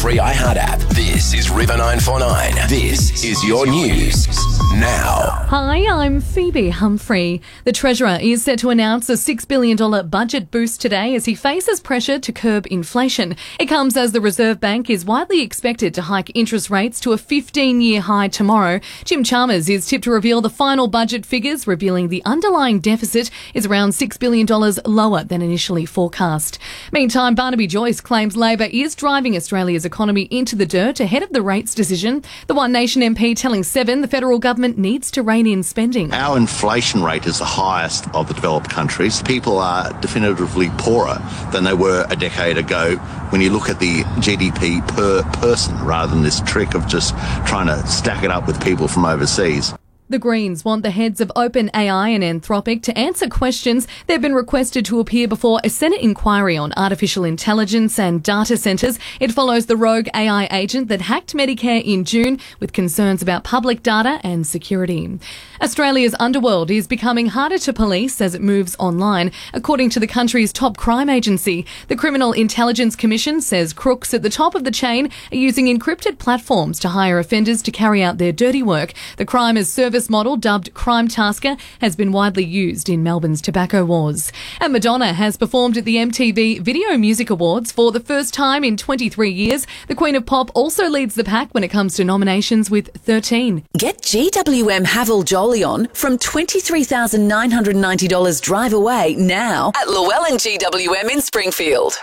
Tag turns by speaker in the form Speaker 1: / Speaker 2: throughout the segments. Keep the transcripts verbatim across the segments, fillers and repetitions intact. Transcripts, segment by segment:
Speaker 1: free iHeart app. This is River nine four nine. This is your news now.
Speaker 2: Hi, I'm Phoebe Humphrey. The Treasurer is set to announce a six billion dollars budget boost today as he faces pressure to curb inflation. It comes as the Reserve Bank is widely expected to hike interest rates to a fifteen-year high tomorrow. Jim Chalmers is tipped to reveal the final budget figures, revealing the underlying deficit is around six billion dollars lower than initially forecast. Meantime, Barnaby Joyce claims Labor is driving Australia's economy into the dirt ahead of the rates decision. The One Nation M P telling Seven the federal government needs to rein in spending.
Speaker 3: Our inflation rate is the highest of the developed countries. People are definitively poorer than they were a decade ago when you look at the G D P per person rather than this trick of just trying to stack it up with people from overseas.
Speaker 2: The Greens want the heads of OpenAI and Anthropic to answer questions. They've been requested to appear before a Senate inquiry on artificial intelligence and data centres. It follows the rogue A I agent that hacked Medicare in June with concerns about public data and security. Australia's underworld is becoming harder to police as it moves online, according to the country's top crime agency. The Criminal Intelligence Commission says crooks at the top of the chain are using encrypted platforms to hire offenders to carry out their dirty work. The crime as service model, dubbed Crime Tasker, has been widely used in Melbourne's tobacco wars. And Madonna has performed at the M T V Video Music Awards for the first time in twenty-three years. The Queen of Pop also leads the pack when it comes to nominations with thirteen.
Speaker 4: Get G W M Haval Jolion from twenty-three thousand nine hundred ninety dollars drive away now at Llewellyn G W M in Springfield.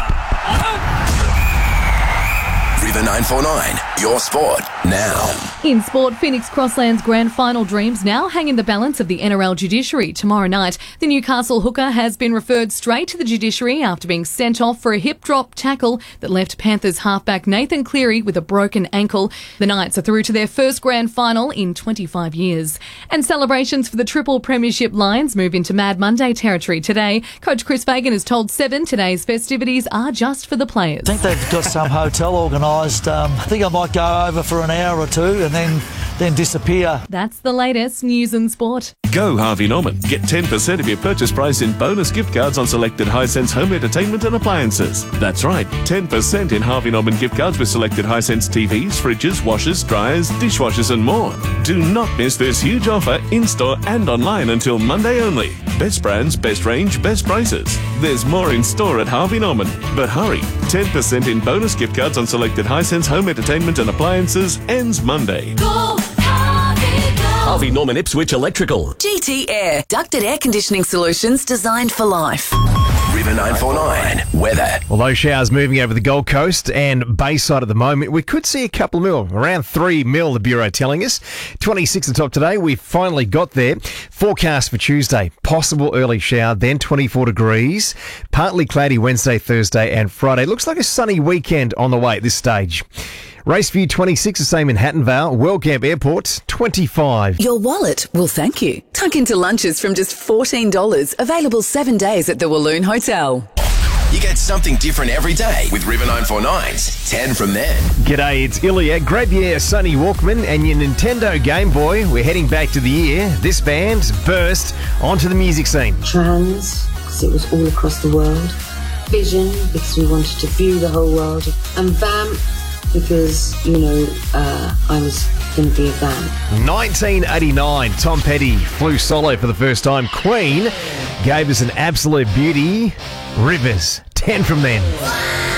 Speaker 1: River nine four nine, your sport now.
Speaker 2: In sport, Phoenix Crosslands Grand Final dreams now hang in the balance of the N R L judiciary. Tomorrow night, the Newcastle hooker has been referred straight to the judiciary after being sent off for a hip drop tackle that left Panthers halfback Nathan Cleary with a broken ankle. The Knights are through to their first grand final in twenty-five years. And celebrations for the triple premiership Lions move into Mad Monday territory today. Coach Chris Fagan has told Seven today's festivities are just for the players.
Speaker 5: I think they've got some hotel organised. Um, I think I might go over for an hour or two and then then disappear.
Speaker 2: That's the latest news and sport.
Speaker 6: Go Harvey Norman. Get ten percent of your purchase price in bonus gift cards on selected Hisense home entertainment and appliances. That's right, ten percent in Harvey Norman gift cards with selected Hisense T Vs, fridges, washers, dryers, dishwashers and more. Do not miss this huge offer in-store and online until Monday only. Best brands, best range, best prices. There's more in store at Harvey Norman. But hurry, ten percent in bonus gift cards on selected Hisense home entertainment and appliances ends Monday.
Speaker 7: Go, Harvey, go.
Speaker 1: Harvey Norman Ipswich Electrical.
Speaker 4: G T Air, ducted air conditioning solutions designed for life.
Speaker 1: River nine four nine, weather.
Speaker 8: Well, those showers moving over the Gold Coast and Bayside at the moment. We could see a couple mil, around three mil, the Bureau telling us. twenty-six on top today. We finally got there. Forecast for Tuesday, possible early shower, then twenty-four degrees. Partly cloudy Wednesday, Thursday and Friday. Looks like a sunny weekend on the way at this stage. Raceview twenty-six, the same in Hattonvale. Worldcamp Airport, twenty-five.
Speaker 4: Your wallet will thank you. Tuck into lunches from just fourteen dollars. Available seven days at the Walloon Hotel.
Speaker 1: You get something different every day with River nine four nine's ten from then.
Speaker 8: G'day, it's Ilya. Grab your Sony Walkman and your Nintendo Game Boy. We're heading back to the year this band burst onto the music scene.
Speaker 9: Trans, because it was all across the world. Vision, because we wanted to view the whole world. And Vamp, because, you know, uh, I was going to be a vamp.
Speaker 8: nineteen eighty-nine, Tom Petty flew solo for the first time. Queen gave us an absolute beauty. Rivers, ten from then.